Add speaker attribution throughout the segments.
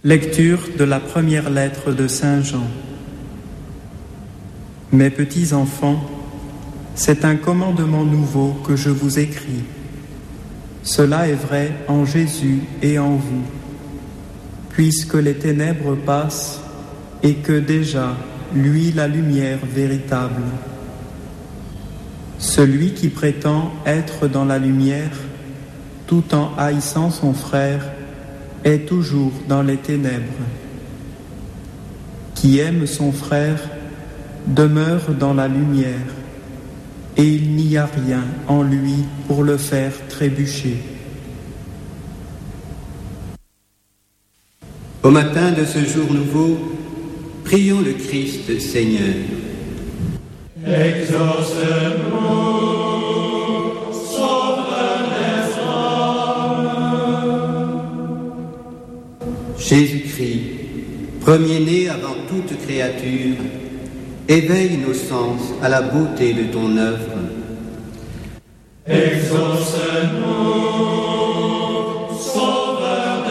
Speaker 1: Lecture de la première lettre de Saint Jean. Mes petits enfants, c'est un commandement nouveau que je vous écris. Cela est vrai en Jésus et en vous, puisque les ténèbres passent et que déjà luit la lumière véritable. Celui qui prétend être dans la lumière, tout en haïssant son frère, est toujours dans les ténèbres. Qui aime son frère demeure dans la lumière, et il n'y a rien en lui pour le faire trébucher.
Speaker 2: Au matin de ce jour nouveau, prions le Christ Seigneur.
Speaker 3: Exauce-nous, sauveur des hommes.
Speaker 2: Jésus-Christ, premier-né avant toute créature, éveille nos sens à la beauté de ton œuvre.
Speaker 3: Exauce-nous, sauveur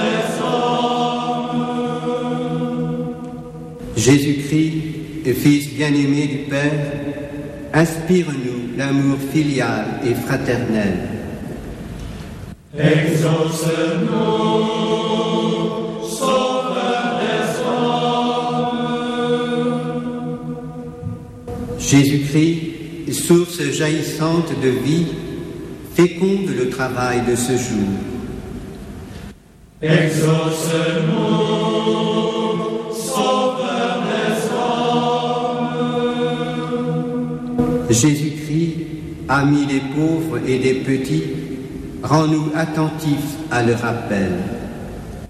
Speaker 3: des hommes.
Speaker 2: Jésus-Christ, Fils bien-aimé du Père, inspire-nous l'amour filial et fraternel.
Speaker 3: Exauce-nous, sauveur des hommes.
Speaker 2: Jésus-Christ, source jaillissante de vie, féconde le travail de ce jour.
Speaker 3: Exauce-nous, sauveur des hommes.
Speaker 2: Jésus-Christ, ami des pauvres et des petits, rends-nous attentifs à leur appel.